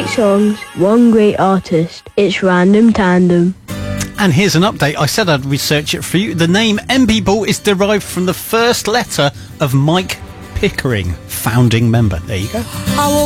great songs, one great artist. It's Random Tandem. And here's an update. I said I'd research it for you. The name M-People is derived from the first letter of Mike Pickering, founding member. There you go.